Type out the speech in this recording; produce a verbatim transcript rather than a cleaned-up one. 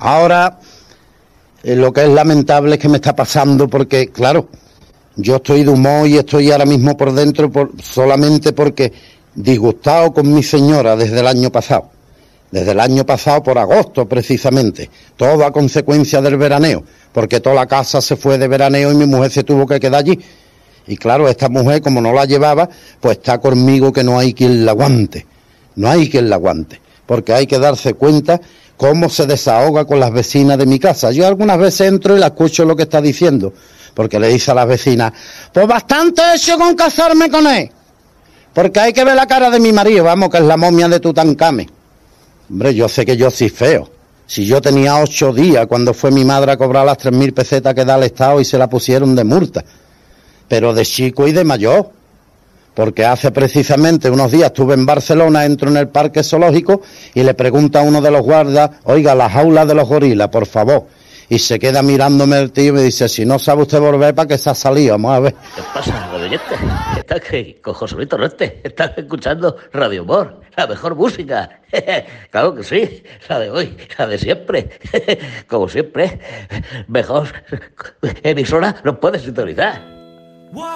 Ahora, eh, lo que es lamentable es que me está pasando porque, claro, yo estoy de humor y estoy ahora mismo por dentro por, solamente porque disgustado con mi señora desde el año pasado. Desde el año pasado, por agosto precisamente, todo a consecuencia del veraneo, porque toda la casa se fue de veraneo y mi mujer se tuvo que quedar allí. Y claro, esta mujer, como no la llevaba, pues está conmigo que no hay quien la aguante, no hay quien la aguante, porque hay que darse cuenta cómo se desahoga con las vecinas de mi casa. Yo algunas veces entro y la escucho lo que está diciendo, porque le dice a las vecinas, pues bastante he hecho con casarme con él, porque hay que ver la cara de mi marido, vamos, que es la momia de Tutankamén. Hombre, yo sé que yo soy feo. Si yo tenía ocho días cuando fue mi madre a cobrar las tres mil pesetas que da el Estado y se la pusieron de multa. Pero de chico y de mayor. Porque hace precisamente unos días estuve en Barcelona, entro en el parque zoológico y le pregunta a uno de los guardas, oiga, la jaula de los gorilas, por favor. Y se queda mirándome el tío y me dice, si no sabe usted volver, ¿para qué se ha salido? Vamos a ver. ¿Qué pasa, radioyente? ¿Estás que con José Luis Torrente? ¿Estás escuchando Radio Humor? La mejor música. Claro que sí, la de hoy, la de siempre. Como siempre, mejor emisora nos puedes sintonizar.